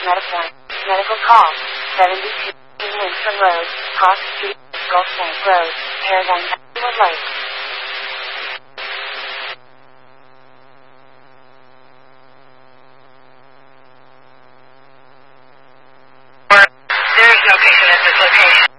Metapoint. Medical call. 72. Windsor Road. Cross Street. Gulf Bank Road. Paradigm. Wood Lake. There is no patient at this location.